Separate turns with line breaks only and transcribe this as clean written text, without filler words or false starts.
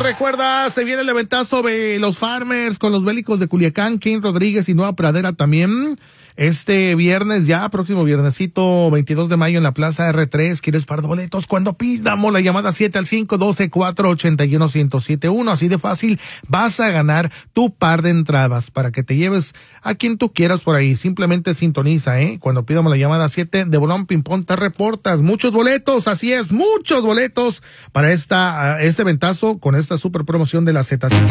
recuerda, se viene el eventazo de los Farmers con los Bélicos de Culiacán, King Rodríguez y Nueva Pradera también. Este viernes ya, próximo viernesito, 22 de mayo en la Plaza R3. ¿Quieres par de boletos? Cuando pidamos la llamada 7 al 512-481-1071. Así de fácil vas a ganar tu par de entradas para que te lleves a quien tú quieras por ahí. Simplemente sintoniza, Cuando pidamos la llamada 7 de Bolón Ping-Pong te reportas. Muchos boletos, así es, muchos boletos para este eventazo con esta super promoción de la Z. Así que